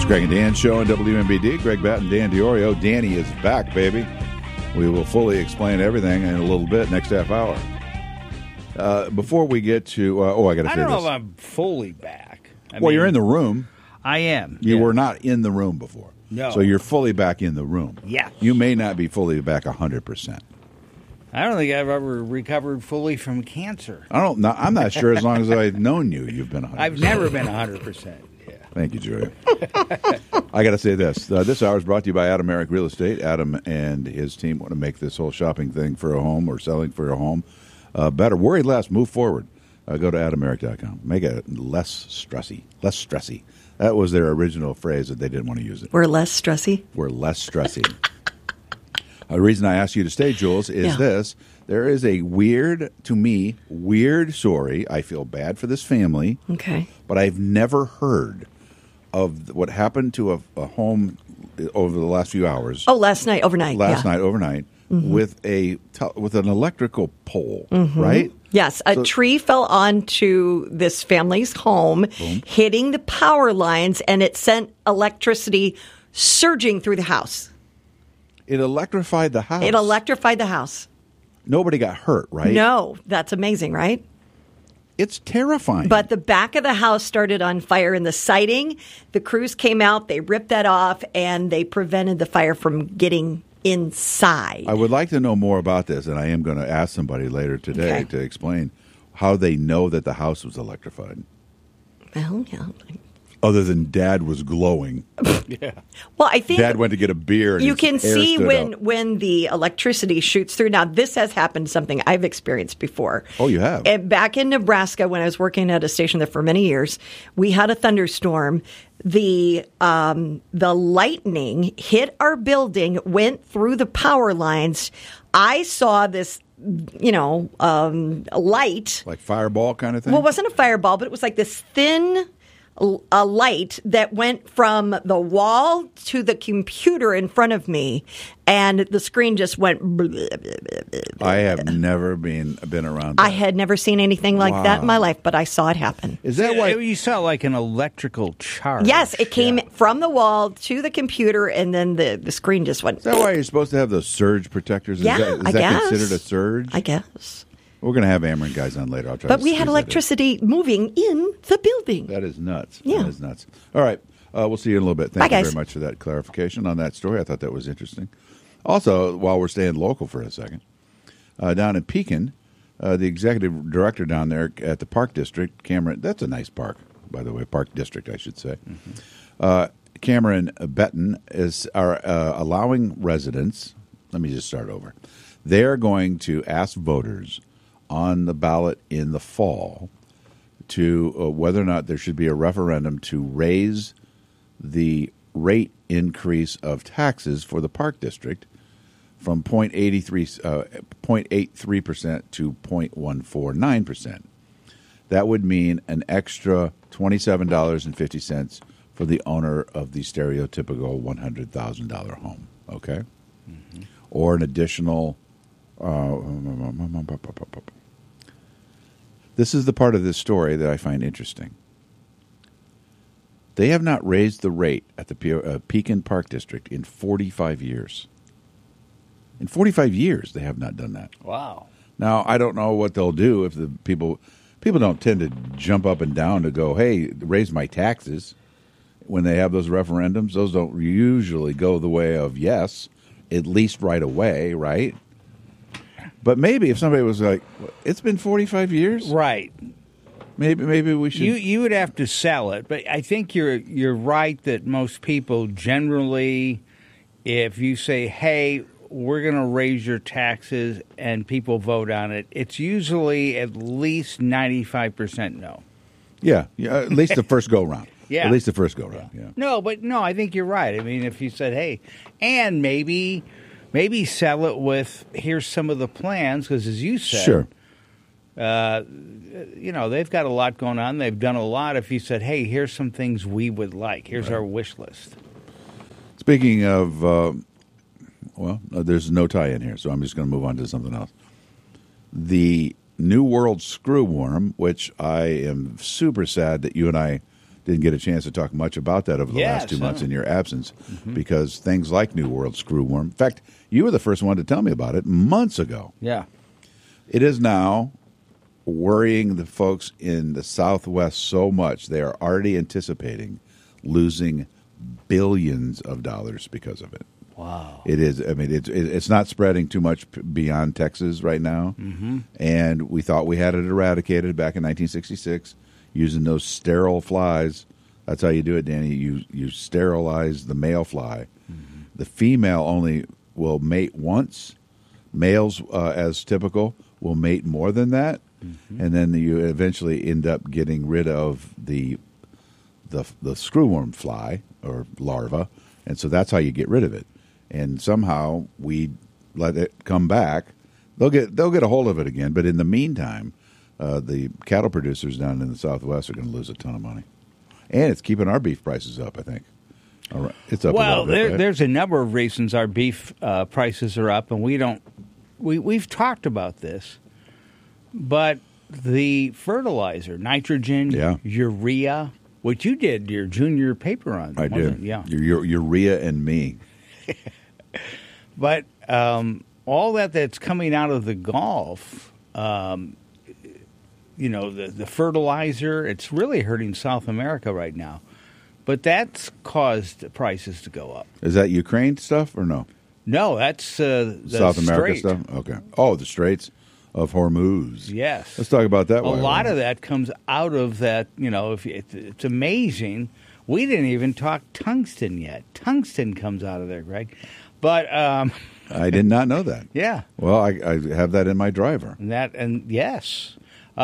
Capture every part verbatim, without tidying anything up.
Greg and Dan show on W M B D. Greg Batten, Dan DiOrio. Danny is back, baby. We will fully explain everything in a little bit next half hour. Uh, before we get to, uh, oh, I got to say I don't this. know if I'm fully back. I well, mean, you're in the room. I am. You yeah. were not in the room before. No. So you're fully back in the room. Yeah. You may not be fully back one hundred percent. I don't think I've ever recovered fully from cancer. I don't. Not, I'm not sure. As long as I've known you, you've been one hundred percent. I've never been one hundred percent. Yeah. Thank you, Julia. I got to say this. Uh, this hour is brought to you by Adam Merrick Real Estate. Adam and his team want to make this whole shopping thing for a home or selling for a home uh, better. Worry less. Move forward. Uh, go to adam merrick dot com. Make it less stressy. Less stressy. That was their original phrase that they didn't want to use it. We're less stressy? We're less stressy. uh, the reason I asked you to stay, Jules, is yeah. this. There is a weird, to me, weird story. I feel bad for this family. Okay. But I've never heard of what happened to a, a home over the last few hours. Oh, last night, overnight. Last yeah. night, overnight, mm-hmm. with a tel- with an electrical pole, mm-hmm. right? Yes, a so, tree fell onto this family's home, boom. hitting the power lines, and it sent electricity surging through the house. It electrified the house. It electrified the house. Nobody got hurt, right? No, that's amazing, right? It's terrifying. But the back of the house started on fire in the siding. The crews came out, they ripped that off, and they prevented the fire from getting inside. I would like to know more about this, and I am going to ask somebody later today okay. to explain how they know that the house was electrified. Well, yeah. Other than Dad was glowing. yeah. Well, I think Dad went to get a beer. And you his can hair see stood when up. when the electricity shoots through. Now, this has happened, something I've experienced before. Oh, you have? And back in Nebraska, when I was working at a station there for many years, we had a thunderstorm. The um, the lightning hit our building, went through the power lines. I saw this, you know, um, light. Like fireball kind of thing? Well, it wasn't a fireball, but it was like this thin a light that went from the wall to the computer in front of me, and the screen just went. Blah, blah, blah, blah, blah. I have never been been around that. I had never seen anything like wow. that in my life, but I saw it happen. Is that why you saw like an electrical charge? Yes, it came yeah. from the wall to the computer, and then the, the screen just went. Is that why you're supposed to have those surge protectors? Is yeah, that, is I that guess. considered a surge? I guess. We're going to have Ameren guys on later. I'll try but to we had electricity moving in the building. That is nuts. Yeah. That is nuts. All right. Uh, we'll see you in a little bit. Thank Bye, you guys. very much for that clarification on that story. I thought that was interesting. Also, while we're staying local for a second, uh, down in Pekin, uh, the executive director down there at the Park District, Cameron, that's a nice park, by the way, Park District, I should say. Mm-hmm. Uh, Cameron Betton is are uh, allowing residents, let me just start over. They're going to ask voters on the ballot in the fall to uh, whether or not there should be a referendum to raise the rate increase of taxes for the Park District from zero point eight three percent to zero point one four nine percent. That would mean an extra twenty-seven dollars and fifty cents for the owner of the stereotypical one hundred thousand dollars home, okay? Mm-hmm. Or an additional... Uh, this is the part of this story that I find interesting. They have not raised the rate at the Pe- uh, Pekin Park District in forty-five years. In forty-five years, they have not done that. Wow. Now, I don't know what they'll do if the people... People don't tend to jump up and down to go, hey, raise my taxes. When they have those referendums, those don't usually go the way of yes, at least right away, right? But maybe if somebody was like, it's been forty-five years? Right. Maybe maybe we should... You you would have to sell it, but I think you're you're right that most people generally, if you say, hey, we're going to raise your taxes and people vote on it, it's usually at least ninety-five percent no. Yeah, yeah, at least the first go-round. Yeah. At least the first go-round, yeah. No, but no, I think you're right. I mean, if you said, hey, and maybe... Maybe sell it with, here's some of the plans, because as you said, sure. uh, you know, they've got a lot going on. They've done a lot. If you said, hey, here's some things we would like. Here's right. our wish list. Speaking of, uh, well, uh, there's no tie-in here, so I'm just going to move on to something else. The New World screwworm, which I am super sad that you and I didn't get a chance to talk much about that over the Yes, last two months huh. in your absence because things like New World Screwworm. In fact, you were the first one to tell me about it months ago. Yeah. It is now worrying the folks in the Southwest so much they are already anticipating losing billions of dollars because of it. Wow. It is. I mean, it's it's not spreading too much p- beyond Texas right now, mm-hmm. and we thought we had it eradicated back in nineteen sixty-six using those sterile flies. That's how you do it, Danny. You you sterilize the male fly. Mm-hmm. The female only will mate once. Males, uh, as typical, will mate more than that, mm-hmm. and then you eventually end up getting rid of the the the screwworm fly or larva, and so that's how you get rid of it. And somehow we let it come back. They'll get they'll get a hold of it again, but in the meantime, uh, the cattle producers down in the Southwest are going to lose a ton of money, and it's keeping our beef prices up. I think. All right, it's up. Well, a little bit, there, right? there's a number of reasons our beef uh, prices are up, and we don't. We we've talked about this, but the fertilizer, nitrogen, Yeah. urea, which you did your junior paper on. I wasn't did. it? Yeah. U- urea and me. But um, all that that's coming out of the Gulf, um, you know, the, the fertilizer, it's really hurting South America right now. But that's caused prices to go up. Is that Ukraine stuff or no? No, that's uh, the South America Strait. stuff. Okay. Oh, the Straits of Hormuz. Yes. Let's talk about that. A lot of that comes out of that, you know, if it, it's amazing. We didn't even talk tungsten yet. Tungsten comes out of there, Greg. But, um, I did not know that. yeah. Well, I, I have that in my driver. And that, and yes.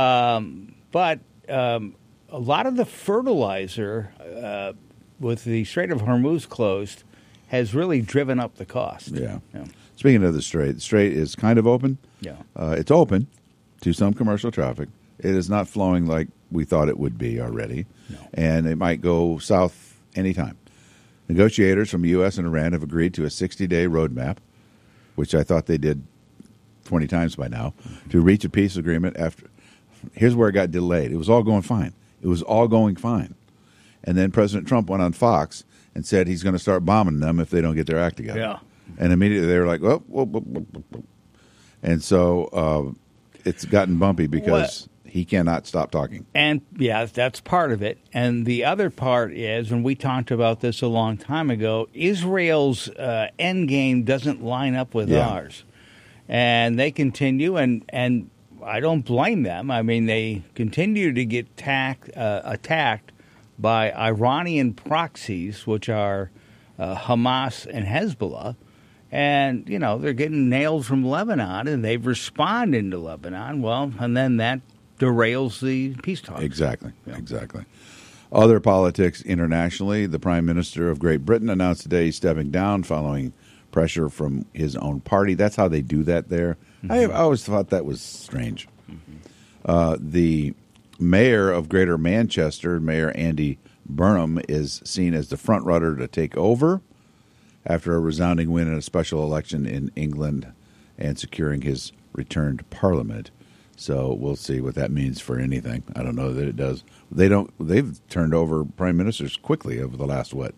Um, but um, a lot of the fertilizer uh, with the Strait of Hormuz closed has really driven up the cost. Yeah. Yeah. Speaking of the Strait, the Strait is kind of open. Yeah. Uh, it's open to some commercial traffic. It is not flowing like we thought it would be already. No. And it might go south anytime. Negotiators from the U S and Iran have agreed to a sixty-day roadmap, which I thought they did twenty times by now, to reach a peace agreement after. Here's where it got delayed. It was all going fine. It was all going fine. And then President Trump went on Fox and said he's going to start bombing them if they don't get their act together. Yeah. And immediately they were like, oh, whoa, whoa, whoa, whoa, whoa. And so uh, it's gotten bumpy because What? he cannot stop talking. And yeah, that's part of it. And the other part is, and we talked about this a long time ago, Israel's uh, end game doesn't line up with Yeah. ours. And they continue, and, and I don't blame them. I mean, they continue to get tack, uh, attacked by Iranian proxies, which are uh, Hamas and Hezbollah. And, you know, they're getting nailed from Lebanon, and they've responded to Lebanon. Well, and then that derails the peace talks. Exactly, Yeah. exactly. Other politics internationally, the Prime Minister of Great Britain announced today he's stepping down following pressure from his own party. That's how they do that there. Mm-hmm. I, I always thought that was strange. Mm-hmm. Uh, the mayor of Greater Manchester, Mayor Andy Burnham, is seen as the front runner to take over after a resounding win in a special election in England and securing his return to Parliament. So we'll see what that means for anything. I don't know that it does. They don't. They've turned over prime ministers quickly over the last what,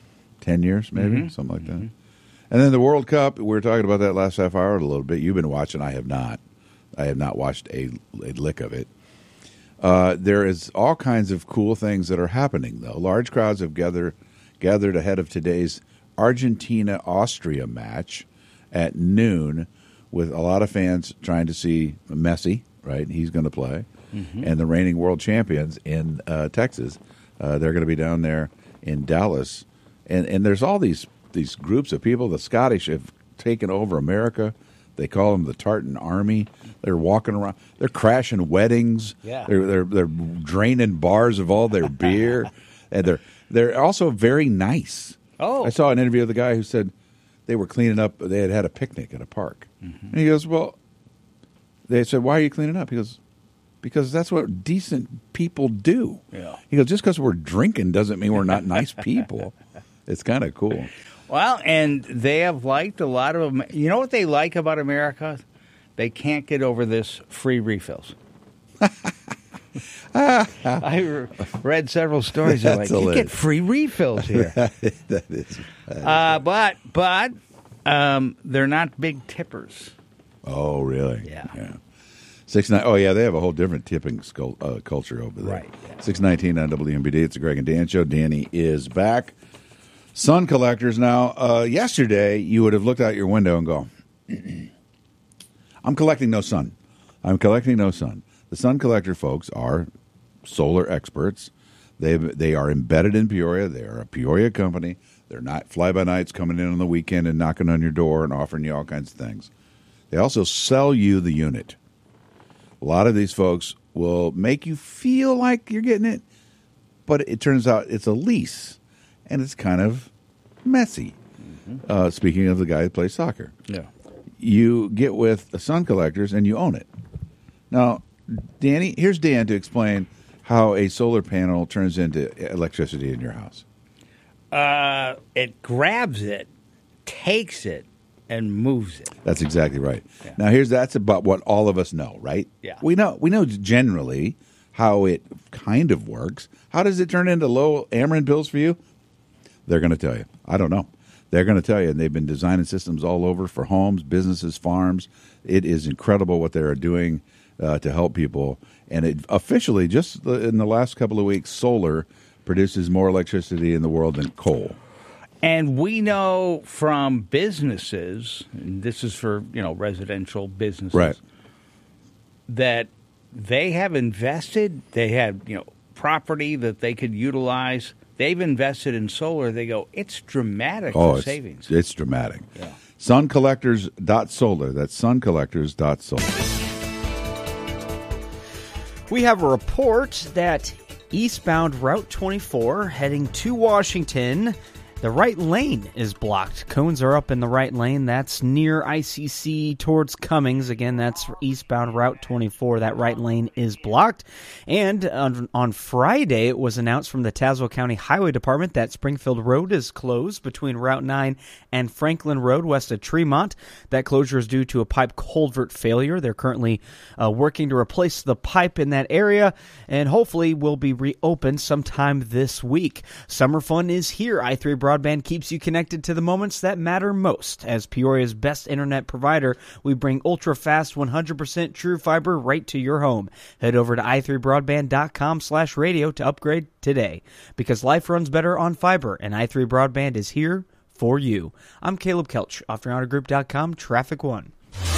ten years, maybe Mm-hmm. something like that. Mm-hmm. And then the World Cup. We were talking about that last half hour a little bit. You've been watching. I have not. I have not watched a, a lick of it. Uh, there is all kinds of cool things that are happening, though. Large crowds have gathered gathered ahead of today's Argentina-Austria match at noon, with a lot of fans trying to see Messi. Right, he's going to play, mm-hmm. and the reigning world champions in uh, Texas. Uh, they're going to be down there in Dallas, and and there's all these these groups of people. The Scottish have taken over America. They call them the Tartan Army. They're walking around. They're crashing weddings. Yeah. They're they're they're draining bars of all their beer, and they're they're also very nice. Oh. I saw an interview of the guy who said they were cleaning up. They had had a picnic at a park, mm-hmm. and he goes, "Well," they said, "Why are you cleaning up?" He goes, "Because that's what decent people do." Yeah. He goes, "Just because we're drinking doesn't mean we're not nice people." It's kind of cool. Well, and they have liked a lot of them. You know what they like about America? They can't get over this free refills. I re- read several stories. They're like, you get free refills here. that is. Uh, but but um, they're not big tippers. Oh, really? Yeah. yeah. Six nine. Oh, yeah. They have a whole different tipping skull, uh, culture over there. Right. Yeah. Six nineteen on W M B D. It's the Greg and Dan show. Danny is back. Sun collectors. Now, uh, yesterday you would have looked out your window and go, "I'm collecting no sun. I'm collecting no sun." The sun collector folks are solar experts. They they are embedded in Peoria. They are a Peoria company. They're not fly-by-nights coming in on the weekend and knocking on your door and offering you all kinds of things. They also sell you the unit. A lot of these folks will make you feel like you're getting it, but it turns out it's a lease, and it's kind of messy. Mm-hmm. Uh, speaking of the guy that plays soccer. Yeah. You get with the sun collectors, and you own it. Now, Danny, here's Dan to explain how a solar panel turns into electricity in your house. Uh, it grabs it, takes it, and moves it. That's exactly right. Yeah. Now, here's that's about what all of us know, right? Yeah. We know we know generally how it kind of works. How does it turn into low Ameren bills for you? They're going to tell you. I don't know. They're going to tell you, and they've been designing systems all over for homes, businesses, farms. It is incredible what they are doing uh, to help people. And it officially, just in the last couple of weeks, solar produces more electricity in the world than coal. And we know from businesses, and this is for, you know, residential businesses, Right. that they have invested, they have, you know, property that they could utilize. They've invested in solar. They go, it's dramatic Oh, for it's, savings. it's dramatic. Yeah. sun collectors dot solar. That's sun collectors dot solar. We have a report that eastbound Route twenty-four heading to Washington, the right lane is blocked. Cones are up in the right lane. That's near I C C towards Cummings. Again, that's eastbound Route twenty-four. That right lane is blocked. And on, on Friday, it was announced from the Tazewell County Highway Department that Springfield Road is closed between Route nine and Franklin Road west of Tremont. That closure is due to a pipe culvert failure. They're currently uh, working to replace the pipe in that area and hopefully will be reopened sometime this week. Summer fun is here. i three Broadband keeps you connected to the moments that matter most. As Peoria's best internet provider, we bring ultra-fast, one hundred percent true fiber right to your home. Head over to i three broadband dot com slash radio to upgrade today. Because life runs better on fiber, and i three Broadband is here for you. I'm Caleb Kelch, off your honor group dot com, Traffic One.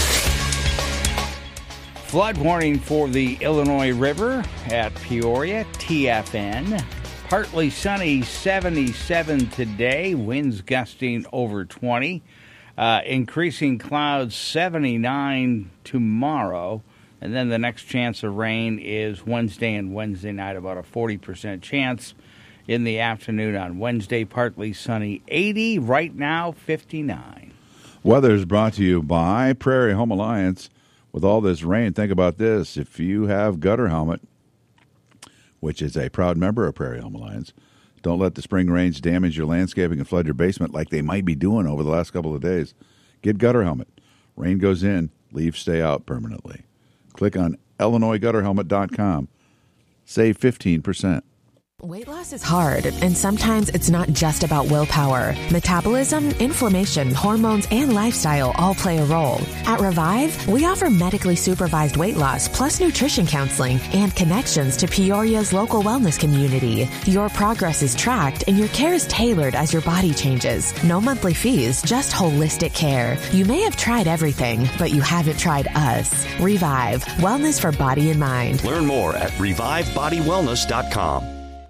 Flood warning for the Illinois River at Peoria, T F N. Partly sunny, seventy-seven today. Winds gusting over twenty. Uh, increasing clouds, seventy-nine tomorrow. And then the next chance of rain is Wednesday and Wednesday night, about a forty percent chance. In the afternoon on Wednesday, partly sunny, eighty. Right now, fifty-nine. Weather is brought to you by Prairie Home Alliance. With all this rain, think about this. If you have Gutter Helmet, which is a proud member of Prairie Home Alliance, don't let the spring rains damage your landscaping and flood your basement like they might be doing over the last couple of days. Get Gutter Helmet. Rain goes in, leaves stay out permanently. Click on Illinois Gutter Helmet dot com. Save fifteen percent. Weight loss is hard, and sometimes it's not just about willpower. Metabolism, inflammation, hormones, and lifestyle all play a role. At Revive, we offer medically supervised weight loss plus nutrition counseling and connections to Peoria's local wellness community. Your progress is tracked, and your care is tailored as your body changes. No monthly fees, just holistic care. You may have tried everything, but you haven't tried us. Revive, wellness for body and mind. Learn more at revive body wellness dot com.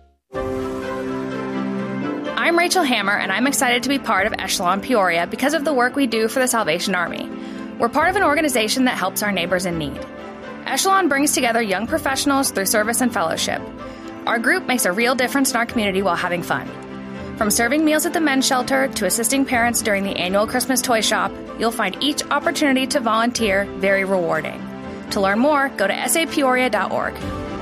I'm Rachel Hammer, and I'm excited to be part of Echelon Peoria because of the work we do for the Salvation Army. We're part of an organization that helps our neighbors in need. Echelon brings together young professionals through service and fellowship. Our group makes a real difference in our community while having fun. From serving meals at the men's shelter to assisting parents during the annual Christmas toy shop, you'll find each opportunity to volunteer very rewarding. To learn more, go to s a peoria dot org.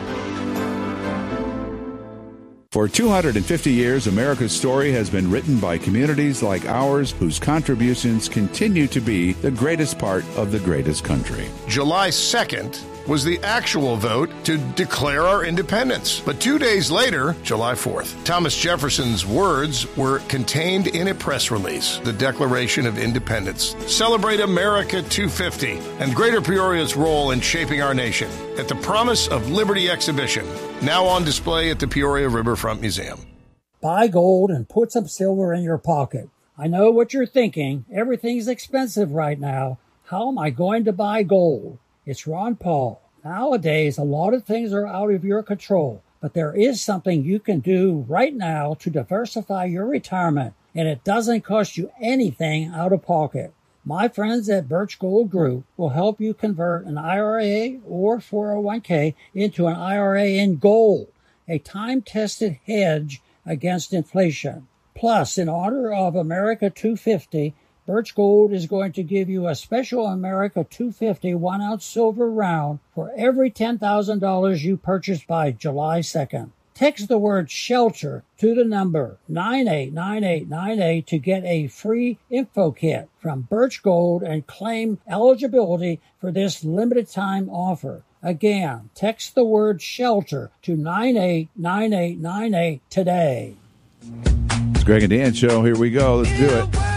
For two hundred fifty years, America's story has been written by communities like ours whose contributions continue to be the greatest part of the greatest country. July second was the actual vote to declare our independence. But two days later, July fourth, Thomas Jefferson's words were contained in a press release, the Declaration of Independence. Celebrate America two fifty and Greater Peoria's role in shaping our nation at the Promise of Liberty exhibition, now on display at the Peoria Riverfront Museum. Buy gold and put some silver in your pocket. I know what you're thinking. Everything's expensive right now. How am I going to buy gold? It's Ron Paul. Nowadays, a lot of things are out of your control, but there is something you can do right now to diversify your retirement, and it doesn't cost you anything out of pocket. My friends at Birch Gold Group will help you convert an I R A or four oh one k into an I R A in gold, a time-tested hedge against inflation. Plus, in honor of America two fifty, Birch Gold is going to give you a special America two fifty one-ounce silver round for every ten thousand dollars you purchase by July second. Text the word SHELTER to the number nine eight nine eight nine eight to get a free info kit from Birch Gold and claim eligibility for this limited-time offer. Again, text the word SHELTER to nine eight nine eight nine eight today. It's Greg and Dan Show. Here we go. Let's do it.